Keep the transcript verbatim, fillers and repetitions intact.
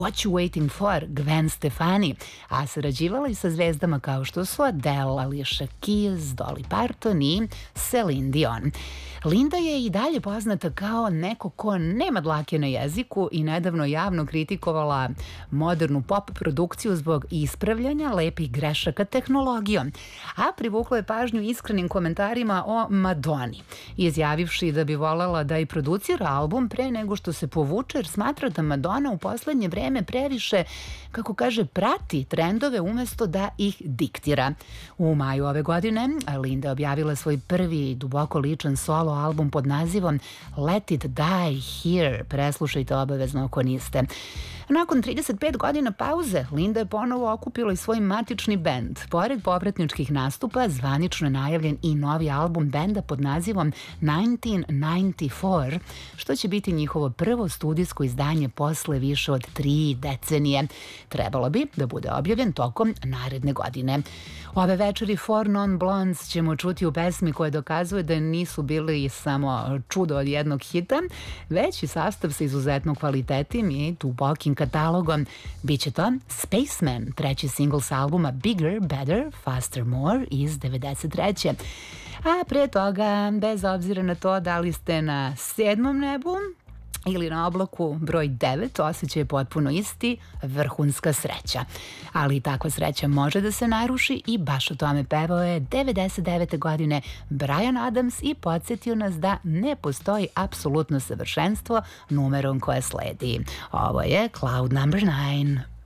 What You Waiting For, Gwen Stefani, a sarađivala i sa zvezdama kao što su Adele, Alicia Keys, Dolly Parton i Celine Dion. Linda je i dalje poznata kao neko ko nema dlake na jeziku i nedavno javno kritikovala modernu pop produkciju zbog ispravljanja lepih grešaka tehnologijom, a privukla je pažnju iskrenim komentarima o Madoni, izjavivši da bi volela da i producira album pre nego što se povuče, jer smatra da Madonna u poslednje vreme previše, kako kaže, prati trendove umesto da ih diktira. U maju ove godine Linda je objavila svoj prvi duboko ličan solo album pod nazivom Let It Die Here. Preslušajte obavezno ako niste. Nakon trideset pet godina pauze, Linda je ponovo okupila i svoj matični bend. Pored popretničkih nastupa, zvanično je najavljen i novi album benda pod nazivom devetnaest devedeset četiri, što će biti njihovo prvo studijsko izdanje posle više od tri decenije. Trebalo bi da bude objavljen tokom naredne godine. Ove večeri Four Non Blondes ćemo čuti u pesmi koja dokazuje da nisu bili samo čudo od jednog hita, već i sastav sa izuzetno kvalitetim i dubokim katalogom. Biće to Spaceman, treći singl s albuma Bigger, Better, Faster, More iz devedeset treće. A pre toga, bez obzira na to da li ste na sedmom nebu ili na oblaku broj devet, osjećaj je potpuno isti, vrhunska sreća. Ali takva sreća može da se naruši i baš o tome pevao je devedeset devete godine Bryan Adams i podsjetio nas da ne postoji apsolutno savršenstvo numerom koja sledi. Ovo je Cloud number nine.